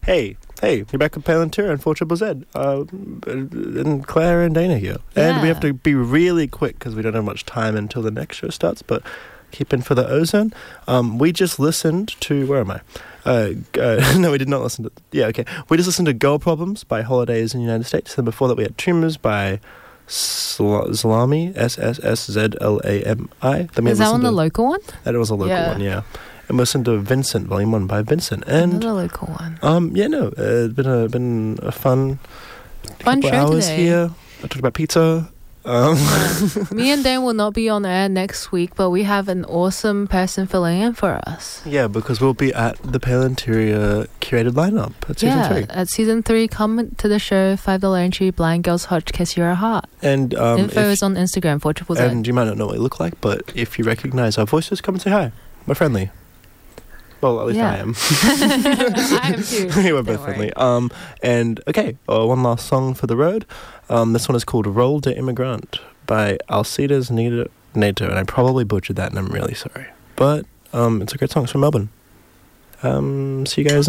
Hey, you're back with Palantir and 4ZZZ. And Claire and Dana here. Yeah. And we have to be really quick because we don't have much time until the next show starts, but keep in for the ozone. We just listened to... Where am I? No, we did not listen to... Yeah, okay. We just listened to Girl Problems by Holidays in the United States. And before that, we had Tumors by Zlami, SSSZLAMI. Is that one the local one? That was a local one, yeah. And we listened to Vincent, Volume 1 by Vincent. And another local one. It's been a fun Fun couple show hours today. here. I talked about pizza. Me and Dan will not be on air next week, but we have an awesome person filling in for us. Yeah, because we'll be at the Palantiria curated lineup at season 3. At season 3, come to the show, $5 entry, Blind Girls Hot Kiss Your Heart. And Info is on Instagram, 4ZZZ. And you might not know what we look like, but if you recognize our voices, come and say hi. We're friendly. Well, at least I am. I am too. We're both friendly. And okay, one last song for the road. This one is called Roll de Immigrant by Alcides Neto, and I probably butchered that, and I'm really sorry. But it's a great song. It's from Melbourne. See you guys.